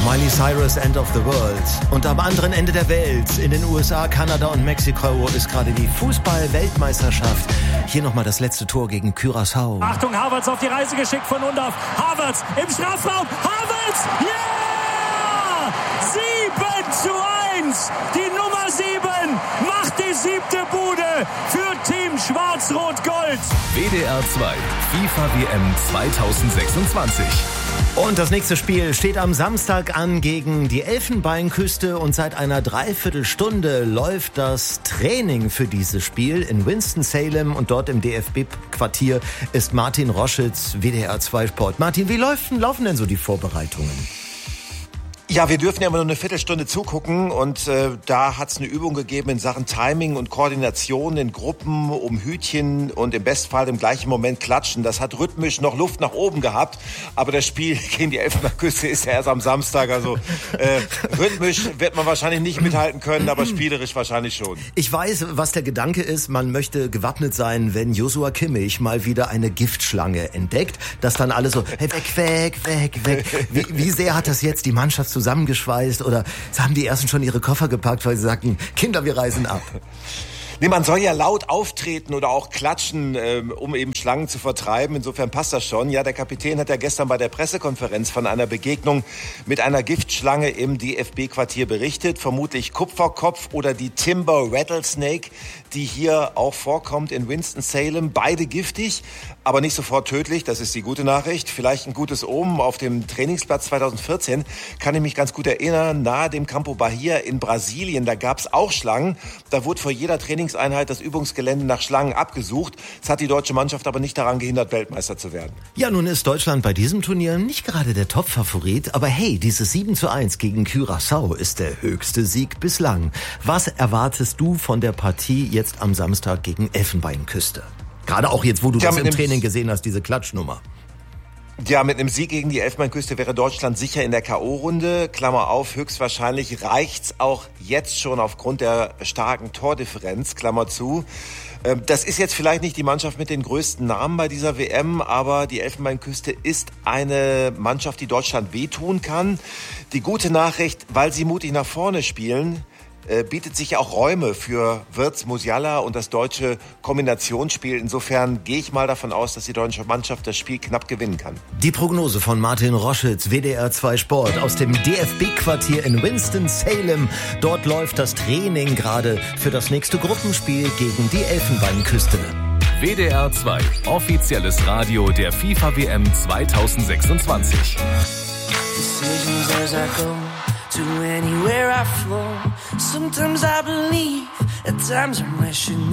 Miley Cyrus, End of the World. Und am anderen Ende der Welt, in den USA, Kanada und Mexiko, ist gerade die Fußball-Weltmeisterschaft. Hier nochmal das letzte Tor gegen Curaçao. Achtung, Havertz auf die Reise geschickt von Undav. Havertz im Strafraum. Havertz! Ja! 7:1. Die Nummer 7 macht die 7. Bude für Team Schwarz-Rot-Gold. WDR 2, FIFA WM 2026. Und das nächste Spiel steht am Samstag an gegen die Elfenbeinküste und seit einer Dreiviertelstunde läuft das Training für dieses Spiel in Winston-Salem und dort im DFB-Quartier ist Martin Roschitz, WDR 2 Sport. Martin, wie laufen denn so die Vorbereitungen? Ja, wir dürfen ja immer nur eine Viertelstunde zugucken und da hat es eine Übung gegeben in Sachen Timing und Koordination in Gruppen, um Hütchen und im Bestfall im gleichen Moment klatschen. Das hat rhythmisch noch Luft nach oben gehabt, aber das Spiel gegen die Elfenbeinküste ist ja erst am Samstag, also rhythmisch wird man wahrscheinlich nicht mithalten können, aber spielerisch wahrscheinlich schon. Ich weiß, was der Gedanke ist, man möchte gewappnet sein, wenn Joshua Kimmich mal wieder eine Giftschlange entdeckt, dass dann alle so, hey, weg. Wie sehr hat das jetzt die Mannschaft zusammengeschweißt oder haben die ersten schon ihre Koffer gepackt, weil sie sagten, Kinder, wir reisen ab? Nee, man soll ja laut auftreten oder auch klatschen, um eben Schlangen zu vertreiben. Insofern passt das schon. Ja, der Kapitän hat ja gestern bei der Pressekonferenz von einer Begegnung mit einer Giftschlange im DFB-Quartier berichtet. Vermutlich Kupferkopf oder die Timber Rattlesnake, die hier auch vorkommt in Winston-Salem. Beide giftig, aber nicht sofort tödlich. Das ist die gute Nachricht. Vielleicht ein gutes Omen. Auf dem Trainingsplatz 2014 kann ich mich ganz gut erinnern. Nahe dem Campo Bahia in Brasilien, da gab es auch Schlangen. Da wurde vor jeder Trainingseinheit das Übungsgelände nach Schlangen abgesucht. Das hat die deutsche Mannschaft aber nicht daran gehindert, Weltmeister zu werden. Ja, nun ist Deutschland bei diesem Turnier nicht gerade der Top-Favorit, aber hey, dieses 7:1 gegen Curaçao ist der höchste Sieg bislang. Was erwartest du von der Partie jetzt am Samstag gegen Elfenbeinküste? Gerade auch jetzt, wo du das im Training gesehen hast, diese Klatschnummer. Ja, mit einem Sieg gegen die Elfenbeinküste wäre Deutschland sicher in der K.O.-Runde. Klammer auf, höchstwahrscheinlich reicht's auch jetzt schon aufgrund der starken Tordifferenz, Klammer zu. Das ist jetzt vielleicht nicht die Mannschaft mit den größten Namen bei dieser WM, aber die Elfenbeinküste ist eine Mannschaft, die Deutschland wehtun kann. Die gute Nachricht, weil sie mutig nach vorne spielen, bietet sich auch Räume für Wirtz, Musiala und das deutsche Kombinationsspiel. Insofern gehe ich mal davon aus, dass die deutsche Mannschaft das Spiel knapp gewinnen kann. Die Prognose von Martin Roschitz, WDR 2 Sport aus dem DFB-Quartier in Winston-Salem. Dort läuft das Training gerade für das nächste Gruppenspiel gegen die Elfenbeinküste. WDR 2, offizielles Radio der FIFA WM 2026. Decisions as I go to anywhere I flow. Sometimes I believe, at times I'm wishing.